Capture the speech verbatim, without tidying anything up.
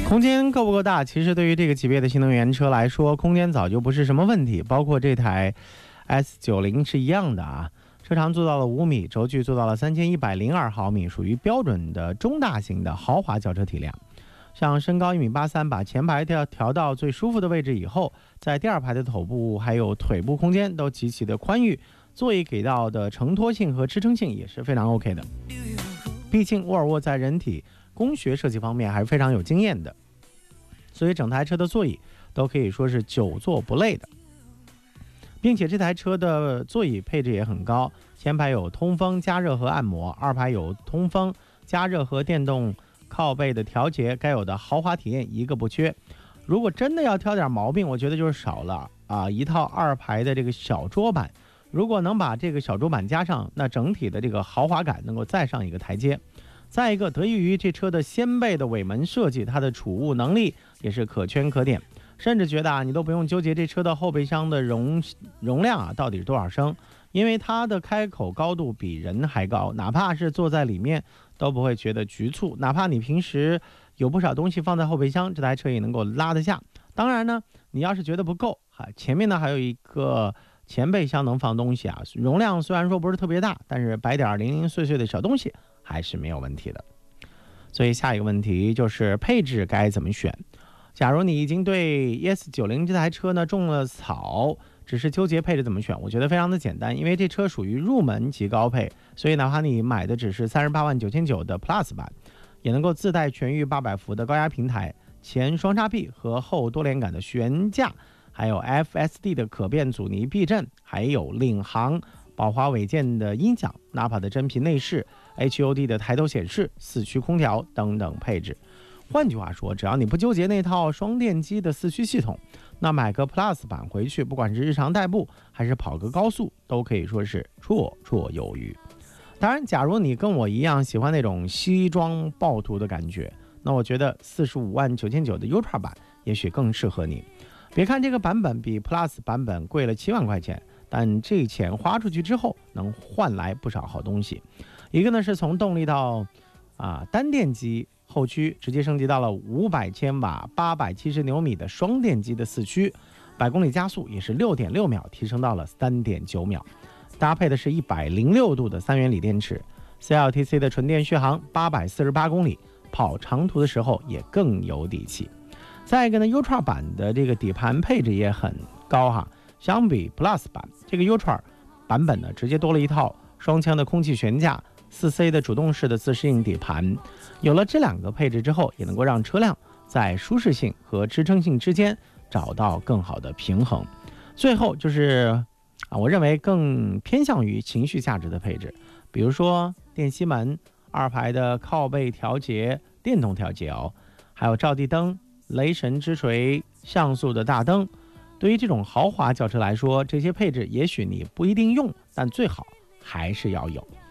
空间够不够大？其实对于这个级别的新能源车来说，空间早就不是什么问题。包括这台 S 九十 是一样的啊，车长做到了五米，轴距做到了三千一百零二毫米，属于标准的中大型的豪华轿车体量。像身高一米八三，把前排调调到最舒服的位置以后，在第二排的头部还有腿部空间都极其的宽裕，座椅给到的承托性和支撑性也是非常 OK 的。毕竟沃尔沃在人体工学设计方面还是非常有经验的，所以整台车的座椅都可以说是久坐不累的，并且这台车的座椅配置也很高，前排有通风、加热和按摩，二排有通风、加热和电动靠背的调节，该有的豪华体验一个不缺。如果真的要挑点毛病，我觉得就是少了啊一套二排的这个小桌板，如果能把这个小桌板加上，那整体的这个豪华感能够再上一个台阶。再一个，得益于这车的掀背的尾门设计，它的储物能力也是可圈可点，甚至觉得啊，你都不用纠结这车的后备箱的容容量啊到底是多少升，因为它的开口高度比人还高，哪怕是坐在里面都不会觉得局促，哪怕你平时有不少东西放在后备箱，这台车也能够拉得下。当然呢，你要是觉得不够，前面呢还有一个前备箱能放东西啊，容量虽然说不是特别大，但是摆点零零碎碎的小东西还是没有问题的。所以下一个问题就是配置该怎么选。假如你已经对 E S 九十 这台车呢种了草，只是纠结配置怎么选，我觉得非常的简单，因为这车属于入门级高配，所以哪怕你买的只是三十八万九千九的 Plus 版，也能够自带全域八百伏的高压平台，前双叉臂和后多连杆的悬架，还有 F S D 的可变阻尼避震，还有领航宝华韦健的音响， N A P A 的真皮内饰， H U D 的抬头显示，四驱空调等等配置。换句话说，只要你不纠结那套双电机的四驱系统，那买个 Plus 版回去，不管是日常代步还是跑个高速，都可以说是绰绰有余。当然，假如你跟我一样喜欢那种西装暴徒的感觉，那我觉得四十五万九千九的 Ultra 版也许更适合你。别看这个版本比 Plus 版本贵了七万块钱，但这钱花出去之后能换来不少好东西。一个呢是从动力到啊单电机后驱直接升级到了五百千瓦八百七十牛米的双电机的四驱，百公里加速也是 六点六秒提升到了 三点九秒，搭配的是一百零六度的三元锂电池， C L T C 的纯电续航八百四十八公里，跑长途的时候也更有底气。再一个呢 Ultra 版的这个底盘配置也很高哈，相比 Plus 版，这个 Ultra 版本呢直接多了一套双腔的空气悬架， 四 C 的主动式的自适应底盘。有了这两个配置之后，也能够让车辆在舒适性和支撑性之间找到更好的平衡。最后就是啊，我认为更偏向于情绪价值的配置，比如说电吸门、二排的靠背调节、电动调节哦，还有照地灯、雷神之锤、像素的大灯。对于这种豪华轿车来说，这些配置也许你不一定用，但最好还是要有。